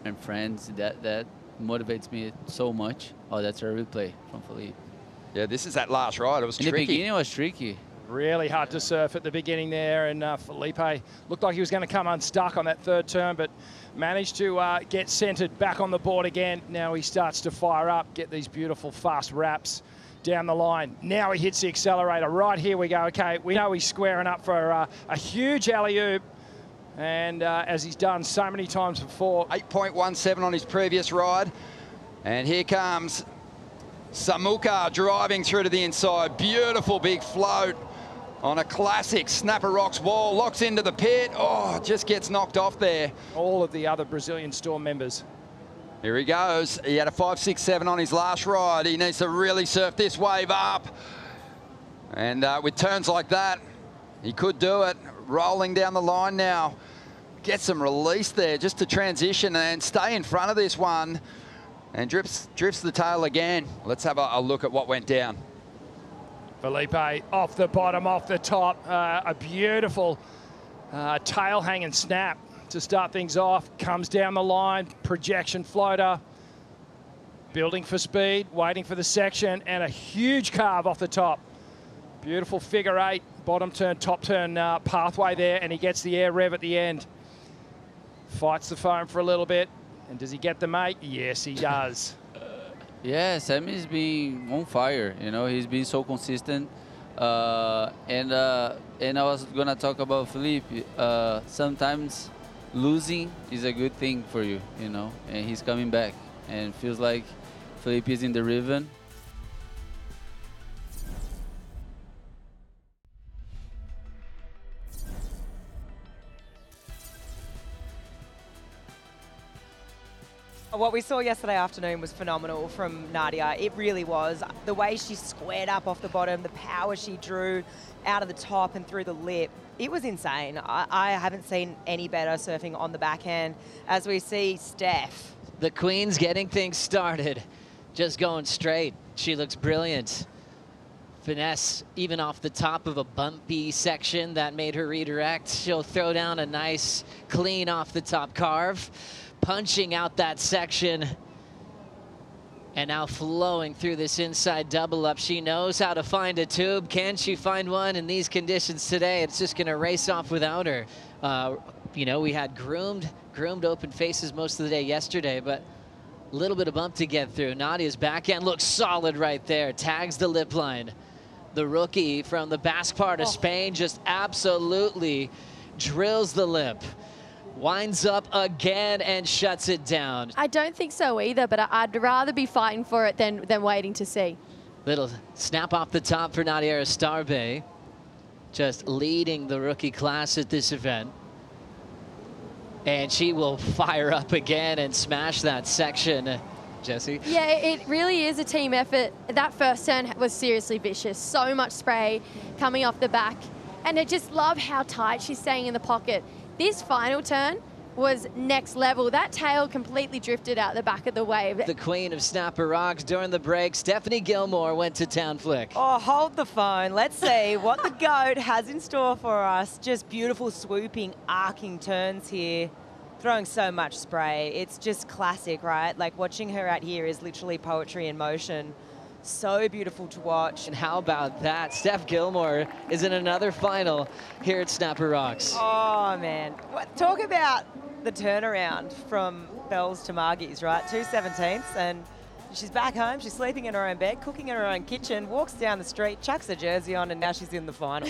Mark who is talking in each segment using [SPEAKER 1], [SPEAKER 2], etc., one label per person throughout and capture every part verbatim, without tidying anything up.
[SPEAKER 1] and friends. That that motivates me so much. Oh, that's a replay from Felipe.
[SPEAKER 2] Yeah, this is that last ride. It was
[SPEAKER 1] In
[SPEAKER 2] tricky.
[SPEAKER 1] the beginning, it was tricky.
[SPEAKER 3] Really hard to surf at the beginning there, and uh, Felipe looked like he was going to come unstuck on that third turn, but managed to uh, get centered back on the board again. Now he starts to fire up, get these beautiful fast wraps down the line. Now he hits the accelerator. Right here we go. Okay, we know he's squaring up for uh, a huge alley-oop, and uh, as he's done so many times before.
[SPEAKER 2] eight point one seven on his previous ride, and here comes Samuka driving through to the inside. Beautiful big float on a classic Snapper Rocks wall. Locks into the pit. Oh, just gets knocked off there.
[SPEAKER 3] All of the other Brazilian Storm members.
[SPEAKER 2] Here he goes. He had a five six seven on his last ride. He needs to really surf this wave up. And uh, with turns like that, he could do it. Rolling down the line now. Get some release there just to transition and stay in front of this one. And drifts, drifts the tail again. Let's have a, a look at what went down.
[SPEAKER 3] Felipe off the bottom, off the top. Uh, a beautiful uh, tail hang and snap to start things off. Comes down the line, projection floater. Building for speed, waiting for the section, and a huge carve off the top. Beautiful figure eight, bottom turn, top turn uh, pathway there, and he gets the air rev at the end. Fights the foam for a little bit. And does he get the mate? Yes, he does.
[SPEAKER 1] Yeah, Sammy's been on fire. You know, he's been so consistent. Uh, and uh, and I was gonna talk about Felipe. Uh, sometimes losing is a good thing for you. You know, and he's coming back, and feels like Felipe is in the rhythm.
[SPEAKER 4] What we saw yesterday afternoon was phenomenal from Nadia. It really was. The way she squared up off the bottom, the power she drew out of the top and through the lip, it was insane. I, I haven't seen any better surfing on the backhand as we see Steph.
[SPEAKER 5] The Queen's getting things started, just going straight. She looks brilliant. Finesse even off the top of a bumpy section that made her redirect. She'll throw down a nice clean off the top carve. Punching out that section, and now flowing through this inside double up. She knows how to find a tube. Can she find one in these conditions today? It's just gonna race off without her. Uh, you know, we had groomed, groomed open faces most of the day yesterday, but a little bit of bump to get through. Nadia's backhand looks solid right there. Tags the lip line. The rookie from the Basque part of oh. Spain just absolutely drills the lip. Winds up again and shuts it down.
[SPEAKER 6] I don't think so either, but I'd rather be fighting for it than, than waiting to see.
[SPEAKER 5] Little snap off the top for Nadia Aristarbe. Just leading the rookie class at this event. And she will fire up again and smash that section. Jessie?
[SPEAKER 6] Yeah, it really is a team effort. That first turn was seriously vicious. So much spray coming off the back. And I just love how tight she's staying in the pocket. This final turn was next level. That tail completely drifted out the back of the wave.
[SPEAKER 5] The queen of Snapper Rocks during the break, Stephanie Gilmore, went to town flick.
[SPEAKER 4] Oh, hold the phone. Let's see what the GOAT has in store for us. Just beautiful swooping, arcing turns here. Throwing so much spray. It's just classic, right? Like watching her out here is literally poetry in motion. So beautiful to watch.
[SPEAKER 5] And how about that? Steph Gilmore is in another final here at Snapper Rocks.
[SPEAKER 4] Oh, man. What, talk about the turnaround from Bells to Margie's, right? Two seventeenths, and she's back home. She's sleeping in her own bed, cooking in her own kitchen, walks down the street, chucks her jersey on, and now she's in the final.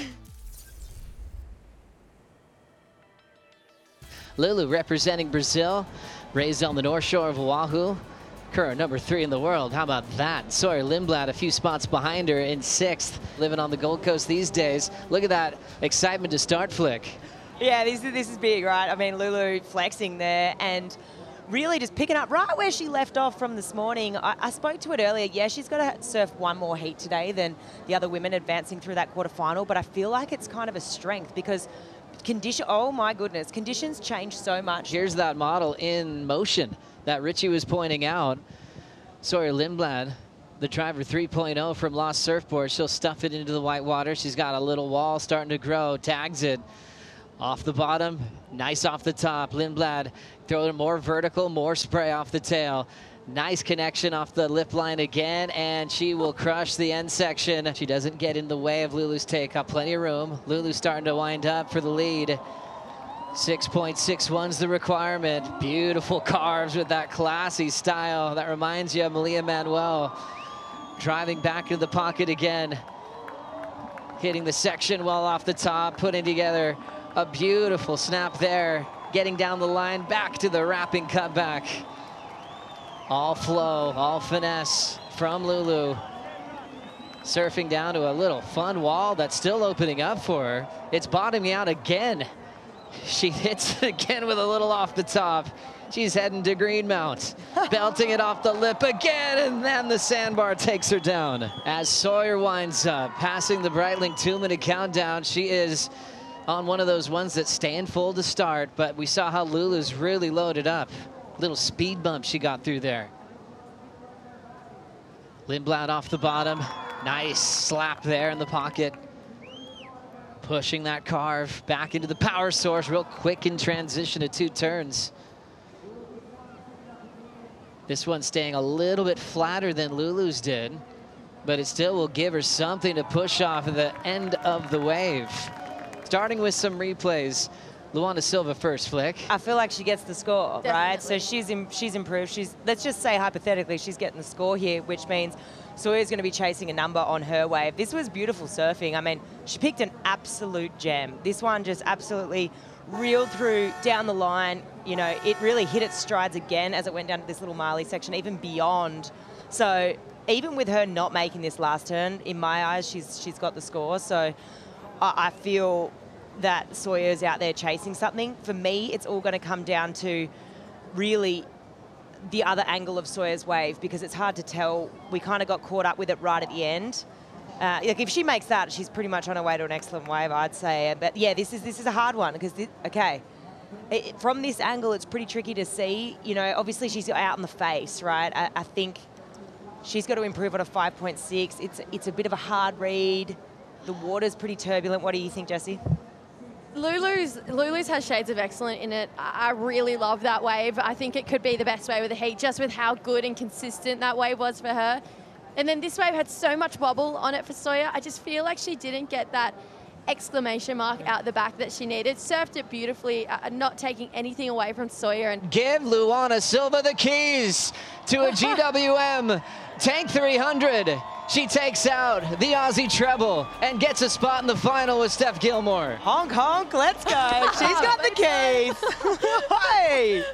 [SPEAKER 5] Lulu representing Brazil, raised on the North Shore of Oahu. Current number three in the world. How about that? Sawyer Lindblad a few spots behind her in sixth, living on the Gold Coast these days. Look at that excitement to start flick.
[SPEAKER 4] Yeah, this, this is big, right? I mean, Lulu flexing there and really just picking up right where she left off from this morning. I, I spoke to it earlier. Yeah, she's got to surf one more heat today than the other women advancing through that quarterfinal, but I feel like it's kind of a strength because condition, oh my goodness, conditions change so much.
[SPEAKER 5] Here's that model in motion that Richie was pointing out. Sawyer Lindblad, the driver three point oh from Lost Surfboard. She'll stuff it into the white water. She's got a little wall starting to grow, tags it Off the bottom, nice off the top. Lindblad throwing more vertical, more spray off the tail. Nice connection off the lip line again, and she will crush the end section. She doesn't get in the way of Lulu's take. Got plenty of room. Lulu starting to wind up for the lead. six point six one's the requirement. Beautiful carves with that classy style. That reminds you of Malia Manuel. Driving back into the pocket again. Hitting the section well off the top, putting together a beautiful snap there. Getting down the line, back to the wrapping cutback. All flow, all finesse from Lulu. Surfing down to a little fun wall that's still opening up for her. It's bottoming out again. She hits it again with a little off the top. She's heading to Greenmount, belting it off the lip again, and then the sandbar takes her down. As Sawyer winds up, passing the Breitling two-minute countdown, she is on one of those ones that stand full to start, but we saw how Lulu's really loaded up. Little speed bump she got through there. Lindblad off the bottom. Nice slap there in the pocket. Pushing that carve back into the power source real quick in transition to two turns. This one staying a little bit flatter than Lulu's did, but it still will give her something to push off at the end of the wave. Starting with some replays. Luana Silva first, Flick.
[SPEAKER 4] I feel like she gets the score,
[SPEAKER 6] Definitely.
[SPEAKER 4] right? So she's in, she's improved. She's let's just say hypothetically she's getting the score here, which means Sawyer's going to be chasing a number on her wave. This was beautiful surfing. I mean, she picked an absolute gem. This one just absolutely reeled through down the line. You know, it really hit its strides again as it went down to this little Marley section, even beyond. So even with her not making this last turn, in my eyes, she's she's got the score. So I, I feel that Sawyer's out there chasing something. For me, it's all going to come down to really the other angle of Sawyer's wave, because it's hard to tell. We kind of got caught up with it right at the end. Uh, like if she makes that, she's pretty much on her way to an excellent wave, I'd say. But yeah, this is this is a hard one because this, okay, it, from this angle, it's pretty tricky to see. You know, obviously she's out in the face, right? I, I think she's got to improve on a five point six. It's it's a bit of a hard read. The water's pretty turbulent. What do you think, Jessie?
[SPEAKER 6] Lulu's Lulu's has shades of excellent in it. I really love that wave. I think it could be the best wave of the heat, just with how good and consistent that wave was for her. And then this wave had so much wobble on it for Sawyer. I just feel like she didn't get that exclamation mark out the back that she needed. Surfed it beautifully, uh, not taking anything away from Sawyer. And
[SPEAKER 5] give Luana Silva the keys to a G W M Tank three hundred. She takes out the Aussie treble and gets a spot in the final with Steph Gilmore.
[SPEAKER 4] Honk, honk, let's go. She's got the keys. Hey!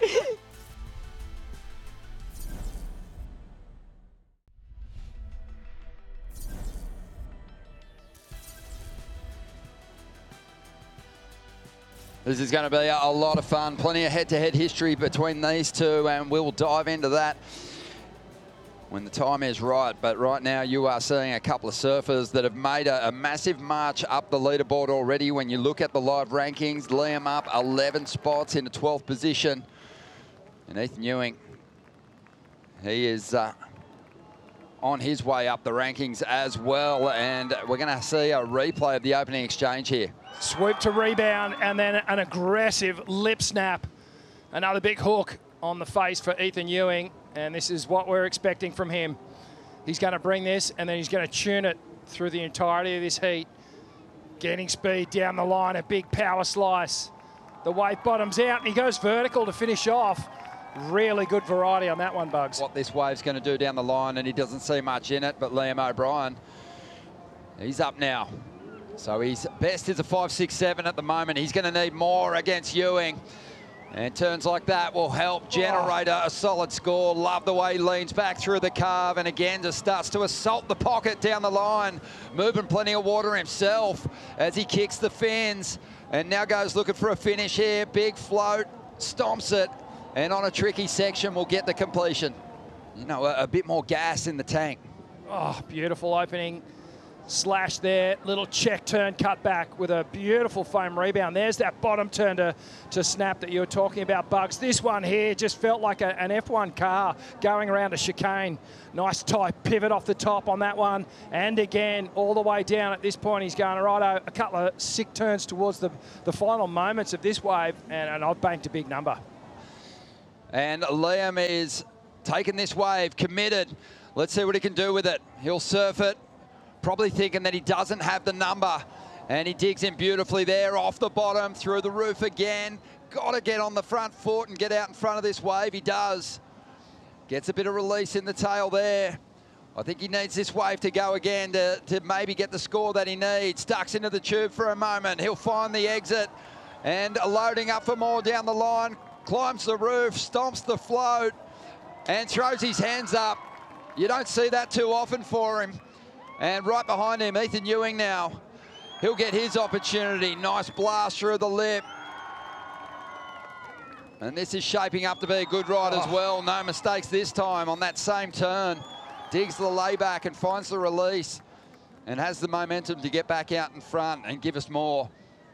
[SPEAKER 2] This is going to be a, a lot of fun. Plenty of head-to-head history between these two, and we'll dive into that when the time is right. But right now you are seeing a couple of surfers that have made a, a massive march up the leaderboard already. When you look at the live rankings, Liam up eleven spots into twelfth position. And Ethan Ewing, he is uh, on his way up the rankings as well. And we're going to see a replay of the opening exchange here.
[SPEAKER 3] Swoop to rebound and then an aggressive lip snap. Another big hook on the face for Ethan Ewing. And this is what we're expecting from him. He's going to bring this and then he's going to tune it through the entirety of this heat. Getting speed down the line, a big power slice. The wave bottoms out and he goes vertical to finish off. Really good variety on that one, Bugs.
[SPEAKER 2] What this wave's going to do down the line, and he doesn't see much in it, but Liam O'Brien, he's up now. So his best is a five six seven at the moment. He's going to need more against Ewing. And turns like that will help generate a, a solid score. Love the way he leans back through the carve and again just starts to assault the pocket down the line. Moving plenty of water himself as he kicks the fins. And now goes looking for a finish here. Big float, stomps it. And on a tricky section will get the completion. You know, a, a bit more gas in the tank.
[SPEAKER 3] Oh, beautiful opening. slash there, little check turn cut back with a beautiful foam rebound. There's that bottom turn to, to snap that you were talking about, Bugs. This one here just felt like a, an F one car going around a chicane. Nice tight pivot off the top on that one. And again, all the way down at this point, he's going right a couple of sick turns towards the, the final moments of this wave, and, and I've banked a big number.
[SPEAKER 2] And Liam is taking this wave, committed. Let's see what he can do with it. He'll surf it, probably thinking that he doesn't have the number. And he digs in beautifully there, off the bottom, through the roof again. Got to get on the front foot and get out in front of this wave. He does. Gets a bit of release in the tail there. I think he needs this wave to go again to, to maybe get the score that he needs. Ducks into the tube for a moment. He'll find the exit. And loading up for more down the line. Climbs the roof, stomps the float, and throws his hands up. You don't see that too often for him. And right behind him, Ethan Ewing now. He'll get his opportunity. Nice blast through the lip. And this is shaping up to be a good ride oh. as well. No mistakes this time on that same turn. Digs the layback and finds the release and has the momentum to get back out in front and give us more.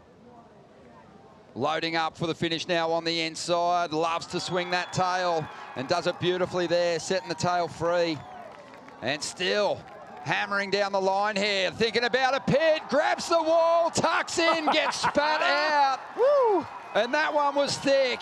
[SPEAKER 2] Loading up for the finish now on the inside. Loves to swing that tail and does it beautifully there, setting the tail free. And still hammering down the line here, thinking about a pit, grabs the wall, tucks in, gets spat out. Woo! And that one was thick.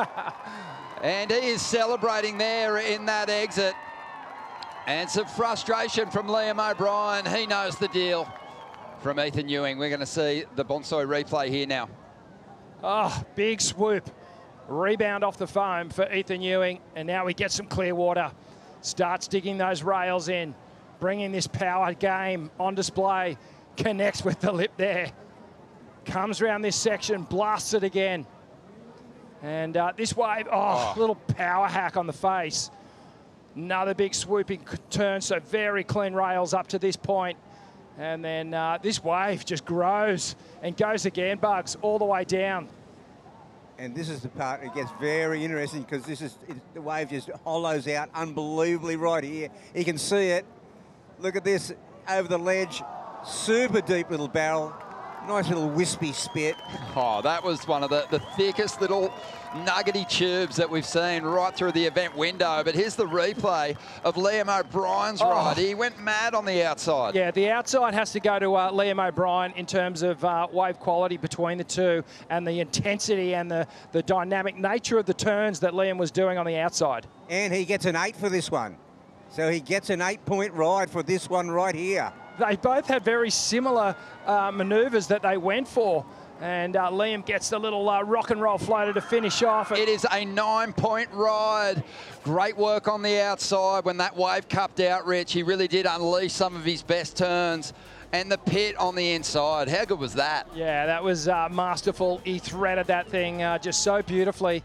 [SPEAKER 2] And he is celebrating there in that exit. And some frustration from Liam O'Brien. He knows the deal from Ethan Ewing. We're going to see the Bonsai replay here now.
[SPEAKER 3] Oh, big swoop. Rebound off the foam for Ethan Ewing. And now we get some clear water. Starts digging those rails in. Bringing this power game on display. Connects with the lip there. Comes around this section, blasts it again. And uh, this wave, oh, oh, little power hack on the face. Another big swooping turn, so very clean rails up to this point. And then uh, this wave just grows and goes again, Bugs, all the way down.
[SPEAKER 7] And this is the part that gets very interesting because this is it, the wave just hollows out unbelievably right here. You can see it. Look at this over the ledge. Super deep little barrel. Nice little wispy spit.
[SPEAKER 2] Oh, that was one of the, the thickest little nuggety tubes that we've seen right through the event window. But here's the replay of Liam O'Brien's oh. ride. He went mad on the outside.
[SPEAKER 3] Yeah, the outside has to go to uh, Liam O'Brien in terms of uh, wave quality between the two and the intensity and the, the dynamic nature of the turns that Liam was doing on the outside.
[SPEAKER 7] And he gets an eight for this one. So he gets an eight-point ride for this one right here.
[SPEAKER 3] They both had very similar uh, manoeuvres that they went for. And uh, Liam gets the little uh, rock and roll floater to finish off.
[SPEAKER 2] It is a nine-point ride. Great work on the outside when that wave cupped out, Rich. He really did unleash some of his best turns. And the pit on the inside. How good was that?
[SPEAKER 3] Yeah, that was uh, masterful. He threaded that thing uh, just so beautifully.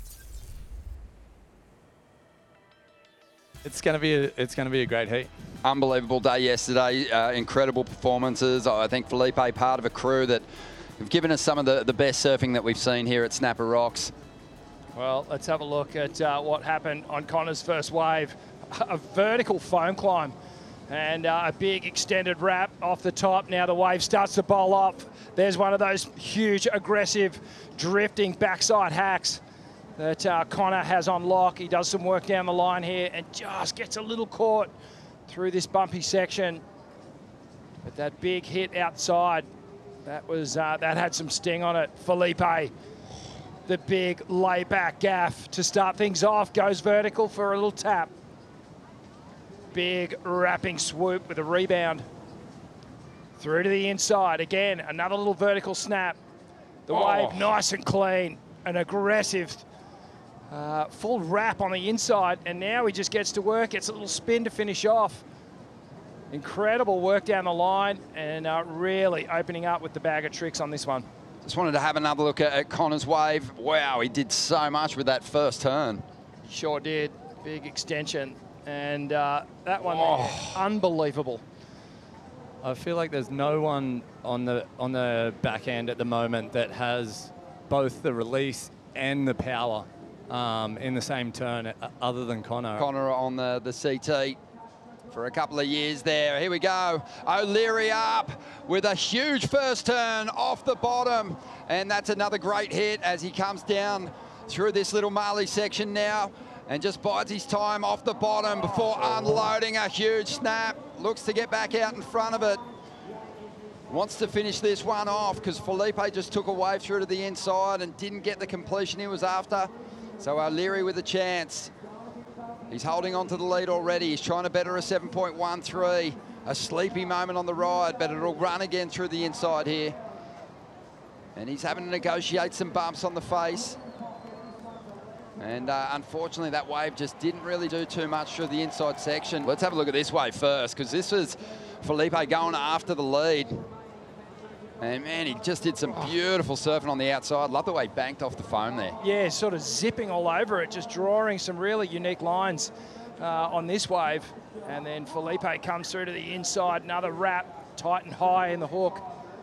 [SPEAKER 8] It's going to be a, it's going to be a great heat.
[SPEAKER 2] Unbelievable day yesterday. Uh, incredible performances. I think Felipe, part of a crew that have given us some of the, the best surfing that we've seen here at Snapper Rocks.
[SPEAKER 3] Well, let's have a look at uh, what happened on Connor's first wave. A vertical foam climb and uh, a big extended wrap off the top. Now the wave starts to bowl off. There's one of those huge, aggressive, drifting backside hacks that uh, Connor has on lock. He does some work down the line here and just gets a little caught through this bumpy section. But that big hit outside, that was uh, that had some sting on it. Felipe, the big layback gaff to start things off, goes vertical for a little tap. Big wrapping swoop with a rebound. Through to the inside. Again, another little vertical snap. The oh. wave nice and clean, an aggressive Uh, full wrap on the inside, and now he just gets to work, gets a little spin to finish off. Incredible work down the line, and uh, really opening up with the bag of tricks on this one.
[SPEAKER 2] Just wanted to have another look at, at Connor's wave. Wow, he did so much with that first turn.
[SPEAKER 3] Sure did. Big extension, and uh, that one,
[SPEAKER 2] oh.
[SPEAKER 3] there, unbelievable.
[SPEAKER 8] I feel like there's no one on the on the back end at the moment that has both the release and the power Um, in the same turn, uh, other than Connor.
[SPEAKER 2] Connor on the, the C T. for a couple of years there. Here we go. O'Leary up with a huge first turn off the bottom. And that's another great hit as he comes down through this little Marley section now and just bides his time off the bottom before unloading a huge snap. Looks to get back out in front of it. Wants to finish this one off because Felipe just took a wave through to the inside and didn't get the completion he was after. So O'Leary with a chance. He's holding on to the lead already. He's trying to better a seven point one three. A sleepy moment on the ride, but it'll run again through the inside here. And he's having to negotiate some bumps on the face. And uh, unfortunately, that wave just didn't really do too much through the inside section. Let's have a look at this wave first, because this was Felipe going after the lead. And man, he just did some beautiful surfing on the outside. Love the way he banked off the foam there.
[SPEAKER 3] Yeah, sort of zipping all over it, just drawing some really unique lines uh, on this wave. And then Felipe comes through to the inside, another wrap, tight and high in the hook.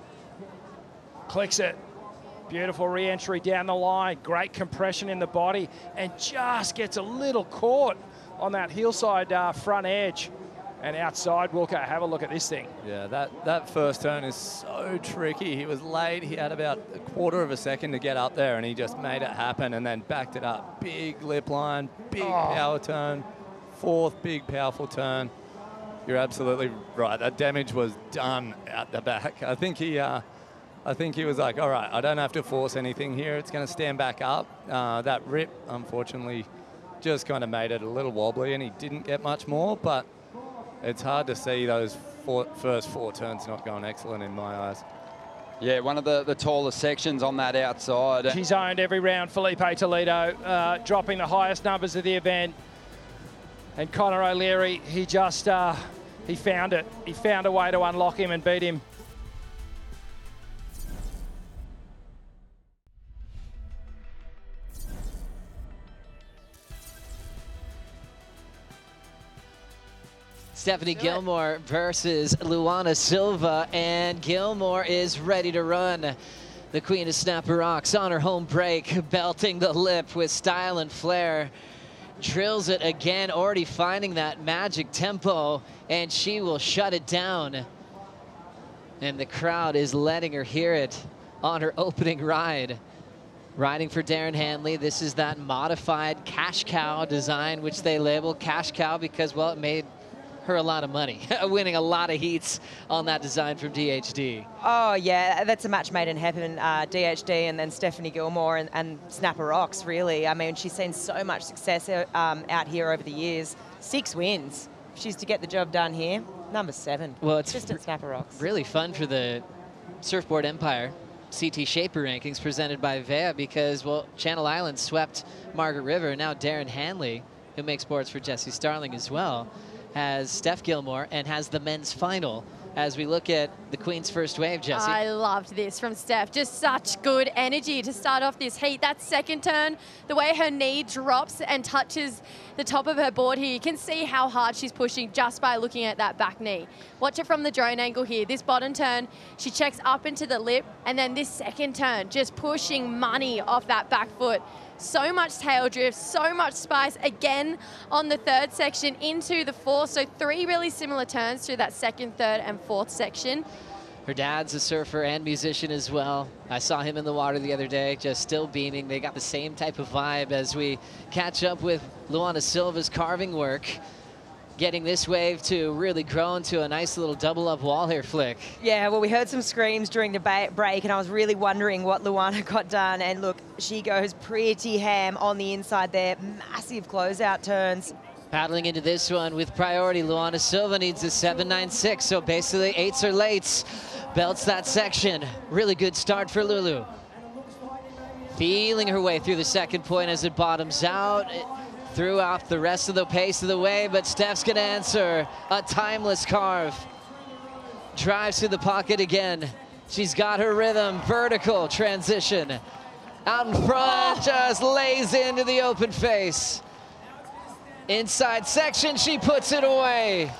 [SPEAKER 3] Clicks it. Beautiful re-entry down the line, great compression in the body, and just gets a little caught on that hillside uh, front edge. And outside, Wilco, have a look at this thing.
[SPEAKER 8] Yeah, that, that first turn is so tricky. He was late. He had about a quarter of a second to get up there, and he just made it happen and then backed it up. Big lip line, big oh. power turn, fourth big powerful turn. You're absolutely right. That damage was done at the back. I think he, uh, I think he was like, all right, I don't have to force anything here. It's going to stand back up. Uh, that rip, unfortunately, just kind of made it a little wobbly, and he didn't get much more, but it's hard to see those four, first four turns not going excellent in my eyes.
[SPEAKER 2] Yeah, one of the, the tallest sections on that outside.
[SPEAKER 3] She's owned every round, Felipe Toledo, uh, dropping the highest numbers of the event. And Connor O'Leary, he just, uh, he found it. He found a way to unlock him and beat him.
[SPEAKER 5] Stephanie Gilmore versus Luana Silva, and Gilmore is ready to run. The Queen of Snapper Rocks on her home break, belting the lip with style and flair. Drills it again, already finding that magic tempo, and she will shut it down. And the crowd is letting her hear it on her opening ride. Riding for Darren Hanley, this is that modified cash cow design, which they label cash cow because, well, it made her a lot of money, winning a lot of heats on that design from D H D.
[SPEAKER 4] Oh, yeah, that's a match made in heaven, uh, D H D and then Stephanie Gilmore and, and Snapper Rocks, really. I mean, she's seen so much success um, out here over the years. Six wins. She's to get the job done here. Number seven.
[SPEAKER 5] Well, it's
[SPEAKER 4] just at Snapper Rocks.
[SPEAKER 5] Really fun for the Surfboard Empire C T Shaper rankings presented by V E A because, well, Channel Islands swept Margaret River, and now Darren Hanley, who makes boards for Jesse Starling as well, has Steph Gilmore and has the men's final as we look at the Queen's first wave, Jesse.
[SPEAKER 6] I loved this from Steph. Just such good energy to start off this heat. That second turn, the way her knee drops and touches the top of her board here, you can see how hard she's pushing just by looking at that back knee. Watch it from the drone angle here. This bottom turn, she checks up into the lip, and then this second turn, just pushing money off that back foot. So much tail drift, so much spice again on the third section into the fourth. So three really similar turns through that second, third, and fourth section.
[SPEAKER 5] Her dad's a surfer and musician as well. I saw him in the water the other day, just still beaming. They got the same type of vibe as we catch up with Luana Silva's carving work, getting this wave to really grow into a nice little double up wall here, Flick.
[SPEAKER 4] Yeah, well, we heard some screams during the ba break, and I was really wondering what Luana got done. And look, she goes pretty ham on the inside there. Massive closeout turns.
[SPEAKER 5] Paddling into this one with priority, Luana Silva needs a seven nine six, so basically eights or lates. Belts that section. Really good start for Lulu. Feeling her way through the second point as it bottoms out. It threw off the rest of the pace of the wave, but Steph's gonna answer a timeless carve. Drives to the pocket again. She's got her rhythm, vertical transition. Out in front, just lays into the open face. Inside section, she puts it away.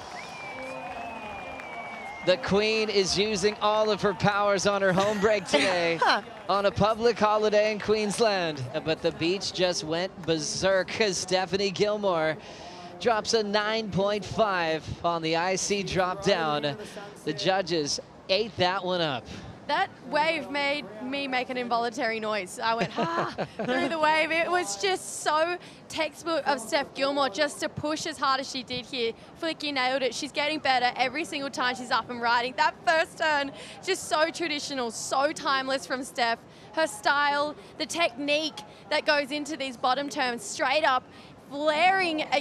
[SPEAKER 5] The Queen is using all of her powers on her home break today on a public holiday in Queensland. But the beach just went berserk as Stephanie Gilmore drops a nine point five on the I C drop down. The judges ate that one up.
[SPEAKER 6] That wave made me make an involuntary noise. I went, ah, through the wave. It was just so textbook of Steph Gilmore just to push as hard as she did here. Flicky nailed it. She's getting better every single time she's up and riding. That first turn, just so traditional, so timeless from Steph. Her style, the technique that goes into these bottom turns, straight up, flaring